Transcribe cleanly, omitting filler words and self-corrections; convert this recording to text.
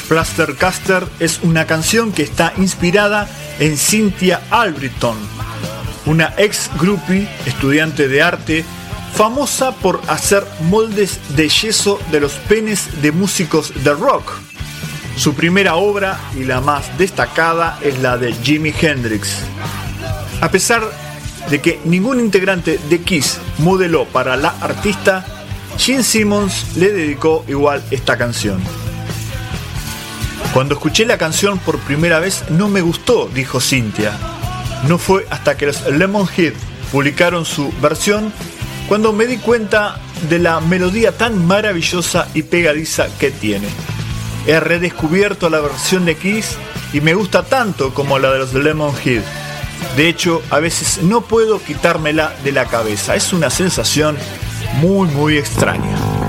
Plastercaster es una canción que está inspirada en Cynthia Albritton, una ex groupie, estudiante de arte, famosa por hacer moldes de yeso de los penes de músicos de rock. Su primera obra y la más destacada es la de Jimi Hendrix. A pesar de que ningún integrante de Kiss modeló para la artista, Gene Simmons le dedicó igual esta canción. Cuando escuché la canción por primera vez no me gustó, dijo Cynthia. No fue hasta que los Lemonhead publicaron su versión cuando me di cuenta de la melodía tan maravillosa y pegadiza que tiene. He redescubierto la versión de Kiss y me gusta tanto como la de los Lemonhead. De hecho, a veces no puedo quitármela de la cabeza. Es una sensación muy extraña.